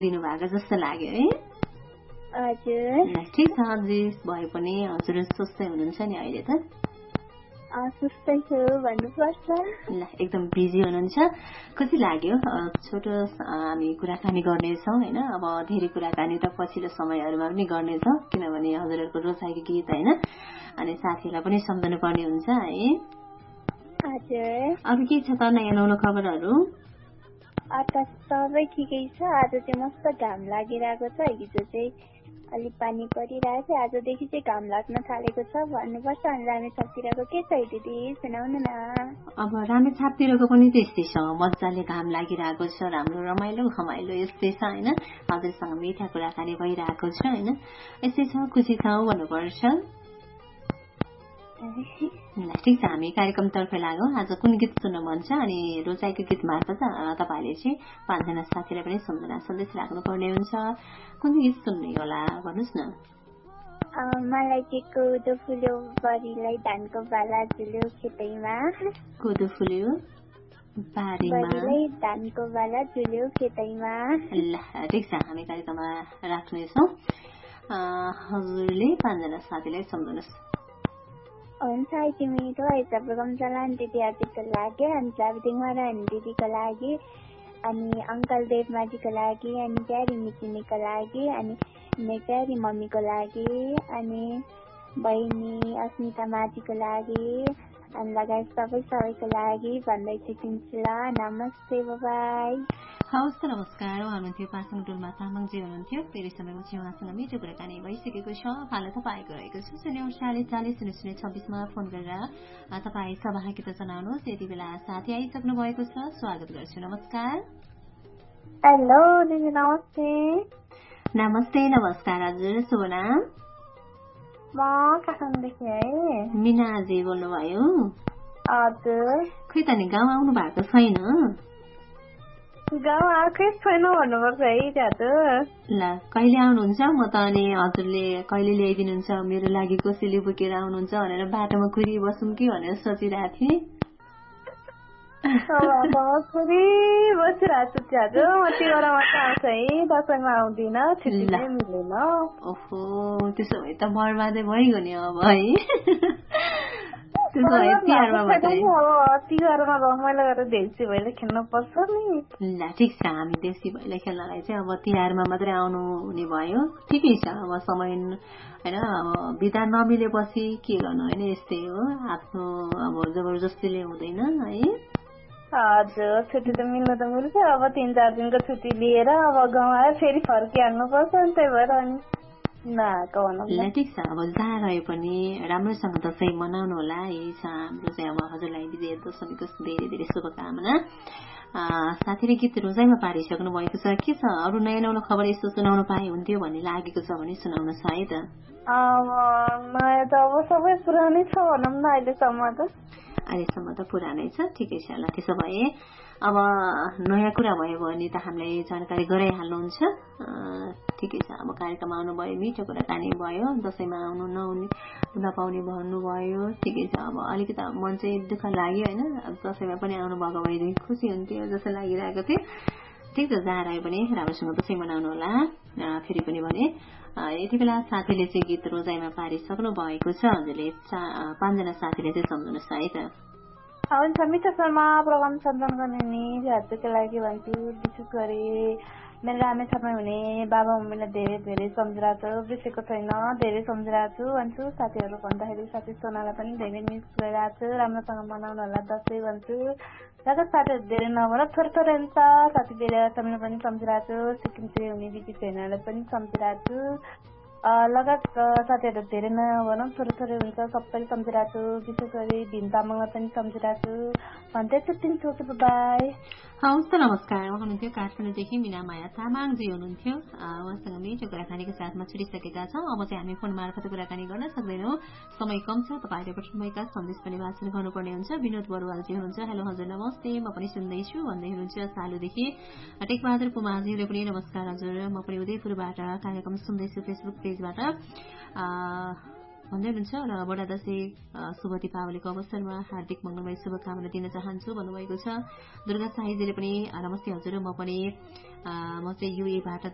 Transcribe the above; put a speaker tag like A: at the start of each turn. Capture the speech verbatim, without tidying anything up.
A: दिनुभएको जस्तो लाग्यो है।
B: हजुर
A: ठिक छ, जे भए पनि हजुर सुस्तै हुनुहुन्छ नि अहिले त?
B: सुस्तै छु भन्नुपर्छ।
A: ल, एकदम बिजी हुनुहुन्छ। खुसी लाग्यो, छोटो हामी कुराकानी गर्नेछौँ होइन। अब धेरै कुराकानी त पछिल्लो समयहरूमा पनि गर्नेछौँ, किनभने हजुरहरूको रोजाइको गीत होइन, अनि साथीहरूलाई पनि सम्झनु पर्ने हुन्छ है।
B: हजुर
A: अरू के छ त नयाँ नौलो खबरहरू?
B: आता सबै ठिकै छ। आज चाहिँ मस्त घाम लागिरहेको छ। हिजो चाहिँ अलिक पानी परिरहेको थियो, आजदेखि चाहिँ घाम लाग्न थालेको छ भन्नुपर्छ। अनि रामेछापतिरको के छ दिदी, सुनाउनु न।
A: अब रामेछापतिरको पनि त्यस्तै छ, मजाले घाम लागिरहेको छ, राम्रो रमाइलो खमाइलो यस्तै छ होइन। हजुरसँग मिठा कुराकानी भइरहेको छ होइन, यस्तै छ, खुसी छ भन्नुपर्छ। ठिक छ, हामी कार्यक्रमतर्फ लागौँ। आज कुन गीत सुन्न मन छ? अनि रोजाइको गीत मार्फत तपाईँले चाहिँ पाँचजना साथीलाई पनि सम्झना सन्देश राख्नुपर्ने हुन्छ। कुन गीत सुन्ने होला भन्नुहोस् न।
B: मलाई चाहिँ कोदो फुल्यो बरीलाई धानको बाला झुल्यो खेतैमा।
A: कोदो फुल्यो
B: बरीलाई धानको बाला झुल्यो खेतैमा।
A: ल, ठिक छ, हामी कार्यक्रममा राख्नेछौँ। हजुरले पाँचजना साथीलाई सम्झनुहोस्।
B: हुन्छ, तिमी त यता प्रोग्राम चलान दिदी आजको लागि, अनि जाबदिङमा रहने दिदीको लागि, अनि अङ्कल देवमाजीको लागि, अनि प्यारी मिचिनीको लागि, अनि प्यारी मम्मीको लागि, अनि बहिनी अस्मिता माझीको लागि, अनि लगायत सबै सबैको लागि भन्दै छुट्टिन्छु ल। नमस्ते, बाई।
A: हवस् त, नमस्कार। उहाँ हुनुहुन्थ्यो पासाङ डोल्मा तामाङजी हुनुहुन्थ्यो। धेरै समयपछि उहाँसँग मिठो कुराकानी भइसकेको छ। हाल तपाईँको रहेको छ शून्य चालिस चालिस शून्य शून्य छब्बिसमा फोन गरेर तपाईँ सहभागिता जनाउनुहोस्। यति बेला साथी आइसक्नु भएको छ, स्वागत गर्छु। नमस्कार।
B: हेलो दिदी, नमस्ते।
A: नमस्ते, नमस्कार। हजुर शुभ नाम?
B: म काठमाडौँदेखि है।
A: मिनाजी बोल्नुभयो?
B: हजुर।
A: खै त नि गाउँ आउनु भएको छैन?
B: गाउँ आएकै छैन भन्नुपर्छ है त्यहाँ।
A: ल, कहिले आउनुहुन्छ? म त अनि हजुरले कहिले ल्याइदिनुहुन्छ मेरो लागि, कसैले बोकेर आउनुहुन्छ भनेर बाटोमा कुरी बसौँ कि भनेर सोचिरहेको थिएँ।
B: बसिरहेको छु त्यहाँ, म तिहारमा मात्र आउँछ है, दसैँमा आउँदिनँ, छुट्टी नै मिल्दैन।
A: ओहो, त्यसो भए त बर्बादै भइगयो नि अब है। त्यसो भए तिहारमा मात्रै?
B: तिहारमा रमाइलो गरेर देउसी भैलो खेल्नु पर्छ नि।
A: ल, ठिक छ, हामी देउसी भैलो खेल्नलाई चाहिँ अब तिहारमा मात्रै आउनु हुने भयो। ठिकै छ, अब समय होइन, अब बिदा नमिलेपछि के गर्नु होइन, यस्तै हो, आफ्नो अब जबरजस्तीले हुँदैन है।
B: हजुर, छुट्टी त मिल्नु त मिल्छ, अब तिन चार दिनको छुट्टी लिएर अब गाउँ आएर फेरि फर्किहाल्नु पर्छ नि, त्यही भएर अनि
A: ल, ठिक छ, अब जहाँ रहे पनि राम्रोसँग दसैँ मनाउनु होला, यही छ हाम्रो चाहिँ अब हजुरलाई विजय दशमीको धेरै धेरै शुभकामना। साथीले गीत रोजाइमा पारिसक्नु भएको छ, के छ अरू नयाँ नौलो खबर यस्तो सुनाउनु पाए हुन्थ्यो भन्ने लागेको छ भने सुनाउनु छ है त?
B: नयाँ त अब सबै पुरानै छ भनौँ न, अहिलेसम्म त
A: अहिलेसम्म त पुरानै छ। ठिकै छ, ल त्यसो भए अब नयाँ कुरा भयो भने त हामीलाई जानकारी गराइहाल्नुहुन्छ। ठिकै छ, अब कार्यक्रममा आउनुभयो, मिठो कुराकानी भयो, दसैँमा आउनु नहुने नपाउने भन्नुभयो। ठिकै छ, अब अलिकति मन चाहिँ दुःख लाग्यो होइन, दसैँमा पनि आउनु भएको भएदेखि खुसी हुन्थ्यो जस्तो लागिरहेको थियो। ठिक छ, जहाँ रह्यो भने राम्रोसँग दसैँ मनाउनु होला। फेरि पनि भने यति बेला साथीले चाहिँ गीत रोजाइमा पारिसक्नु भएको छ, हजुरले पाँचजना साथीले चाहिँ सम्झनुहोस् है त।
B: हुन्छ, मिठो शर्मा प्रोग्राम सञ्चालन गर्ने नि हजुरको लागि भन्छु। विशेष गरी मेरो रामेछापमा हुने बाबा मम्मीलाई धेरै धेरै सम्झिरहेको छु, बिर्सेको छैन, धेरै सम्झिरहेको छु भन्छु। साथीहरू भन्दाखेरि साथी सोनालाई पनि धेरै मिस गरिरहेको छु, राम्रोसँग मनाउनु होला दसैँ भन्छु। जग्गा साथीहरू धेरै नभएर थोरै थोरै हुन्छ, साथी धेरै समय पनि सम्झिरहेको छु, सिक्किमतिर हुने दिदी बहिनीहरूलाई पनि सम्झिरहेको छु। लगायत साथीहरू धेरै नभनौँ, थोरै थोरै हुन्छ, सबैले सम्झिरहेको छु। विशेष गरी भिम तामाङलाई पनि सम्झिरहेको छु भन्दै छुट्टिन्छु। बाई।
A: हवस् त, नमस्कार। उहाँ हुनुहुन्थ्यो काठमाडौँदेखि मिनामाया तामाङजी हुनुहुन्थ्यो। उहाँसँग मिठो कुराकानीको साथमा छुटिसकेका छौँ। अब चाहिँ हामी फोन मार्फत कुराकानी गर्न सक्दैनौँ, समय कम छ। तपाईँहरूले पठाउनुभएका सन्देश पनि वाचन गर्नुपर्ने हुन्छ। विनोद बरुवालजी हुनुहुन्छ, हेलो हजुर नमस्ते, म पनि सुन्दैछु भन्दै हुनुहुन्छ। सालुदेखि टेकबहादुर पुमाजीले पनि नमस्कार हजुर, म पनि उदयपुरबाट कार्यक्रम सुन्दैछु फेसबुक पेजबाट भन्दै हुनुहुन्छ। र बडा दशैँ शुभ दीपावलीको अवसरमा हार्दिक मङ्गलमय शुभकामना दिन चाहन्छु भन्नुभएको छ। दुर्गा साईजीले पनि नमस्ते हजुर, म पनि म चाहिँ युएबाट